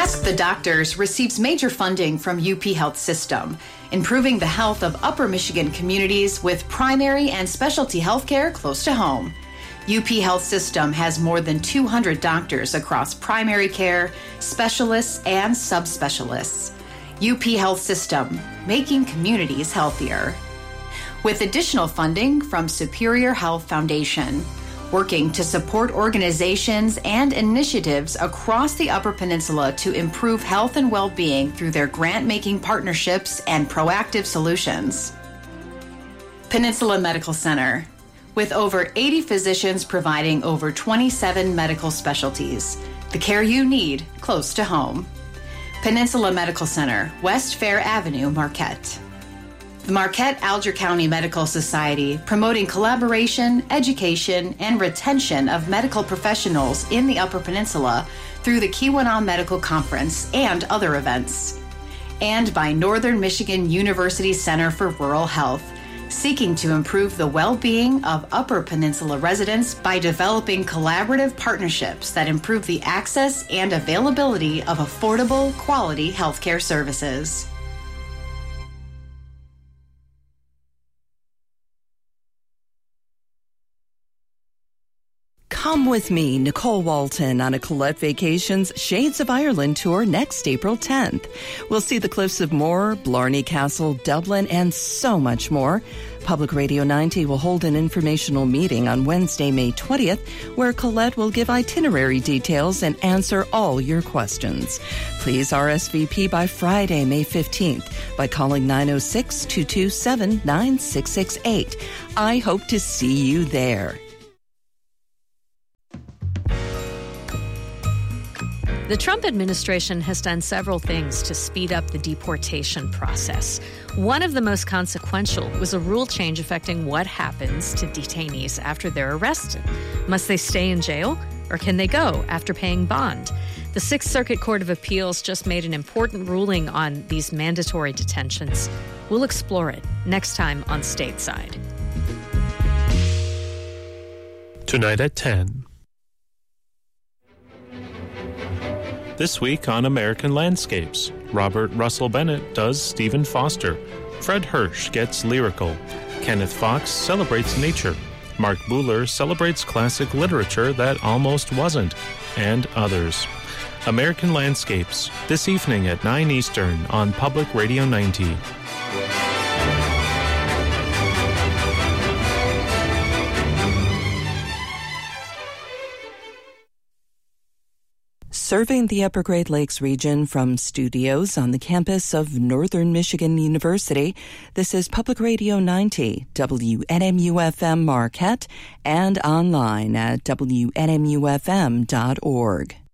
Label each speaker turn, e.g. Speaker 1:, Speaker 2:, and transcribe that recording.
Speaker 1: Ask the Doctors receives major funding from UP Health System, improving the health of Upper Michigan communities with primary and specialty health care close to home. UP Health System has more than 200 doctors across primary care, specialists, and subspecialists. UP Health System, making communities healthier. With additional funding from Superior Health Foundation, working to support organizations and initiatives across the Upper Peninsula to improve health and well-being through their grant-making partnerships and proactive solutions. Peninsula Medical Center, with over 80 physicians providing over 27 medical specialties, the care you need close to home. Peninsula Medical Center, West Fair Avenue, Marquette. The Marquette-Alger County Medical Society, promoting collaboration, education, and retention of medical professionals in the Upper Peninsula through the Keweenaw Medical Conference and other events. And by Northern Michigan University Center for Rural Health, seeking to improve the well-being of Upper Peninsula residents by developing collaborative partnerships that improve the access and availability of affordable, quality healthcare services.
Speaker 2: Come with me, Nicole Walton, on a Colette Vacations Shades of Ireland tour next April 10th. We'll see the Cliffs of Moher, Blarney Castle, Dublin, and so much more. Public Radio 90 will hold an informational meeting on Wednesday, May 20th, where Colette will give itinerary details and answer all your questions. Please RSVP by Friday, May 15th by calling 906-227-9668. I hope to see you there.
Speaker 3: The Trump administration has done several things to speed up the deportation process. One of the most consequential was a rule change affecting what happens to detainees after they're arrested. Must they stay in jail, or can they go after paying bond? The Sixth Circuit Court of Appeals just made an important ruling on these mandatory detentions. We'll explore it next time on Stateside.
Speaker 4: Tonight at 10. This week on American Landscapes, Robert Russell Bennett does Stephen Foster. Fred Hirsch gets lyrical. Kenneth Fox celebrates nature. Mark Buhler celebrates classic literature that almost wasn't, and others. American Landscapes, this evening at 9 Eastern on Public Radio 90.
Speaker 2: Serving the Upper Great Lakes region from studios on the campus of Northern Michigan University, this is Public Radio 90, WNMU-FM Marquette, and online at WNMUFM.org.